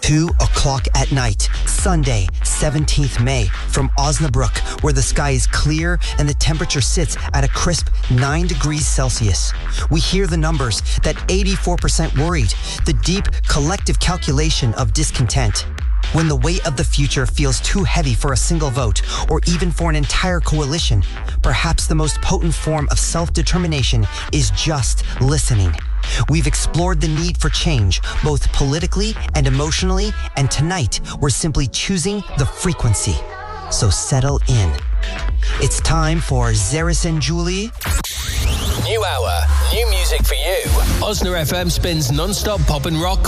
2 o'clock at night, Sunday, 17th May, from Osnabrück, where the sky is clear and the temperature sits at a crisp 9 degrees Celsius. We hear the numbers, that 84% worried, the deep collective calculation of discontent. When the weight of the future feels too heavy for a single vote, or even for an entire coalition, perhaps the most potent form of self-determination is just listening. We've explored the need for change, both politically and emotionally, and tonight we're simply choosing the frequency. So settle in. It's time for Zeris and Julie. New hour, new music for you. Osna FM spins non-stop pop and rock